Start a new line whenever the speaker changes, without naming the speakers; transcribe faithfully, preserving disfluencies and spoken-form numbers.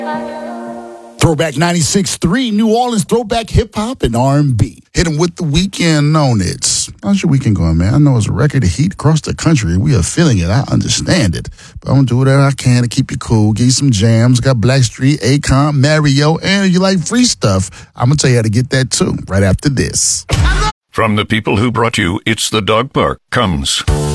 Throwback ninety-six point three, New Orleans throwback hip-hop and R and B. Hit him with The Weeknd on it. How's your weekend going, man? I know it's a record of heat across the country. We are feeling it. I understand it. But I'm going to do whatever I can to keep you cool. Give you some jams. Got Blackstreet, Akon, Mario, and if you like free stuff, I'm going to tell you how to get that too right after this.
From the people who brought you It's the Dog Park comes